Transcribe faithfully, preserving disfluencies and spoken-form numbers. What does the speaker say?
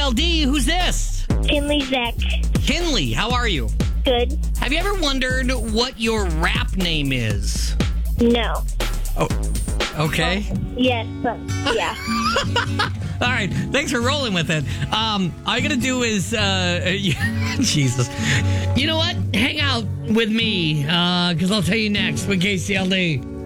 L D. Who's this? Kinley Zach. Kinley, how are you? Good. Have you ever wondered what your rap name is? No. Oh, okay. Yes, but yeah. All right, thanks for rolling with it. Um, all you got to do is, uh, Jesus. You know what? Hang out with me, because I'll tell you next with K C L D.